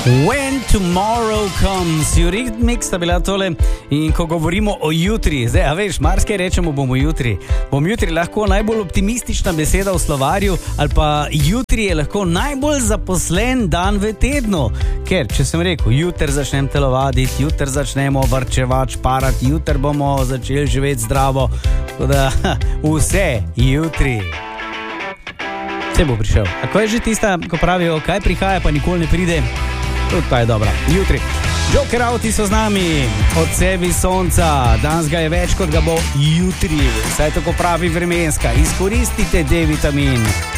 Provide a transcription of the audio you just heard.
When Tomorrow Comes, Eurythmics sta bila tole. In ko govorimo o jutri, zdaj, a veš, marsikaj rečemo bomo jutri. Bom jutri lahko najbolj optimistična beseda v slovarju, ali pa jutri je lahko najbolj zaposlen dan v tednu. Ker, če sem rekel, jutri začnem telovaditi, jutri začnemo varčevati, šparati, jutri bomo začeli živeti zdravo. Tako da, vse jutri. Vse bo prišel. A ko je že tista, ko pravijo, kaj prihaja, pa nikoli ne pride? Tudi ta je dobra. Jutri. Joker Auti so z nami, od sebi sonca. Danes ga je več, kot ga bo jutri. Saj tako pravi vremenska. Izkoristite D-vitamin.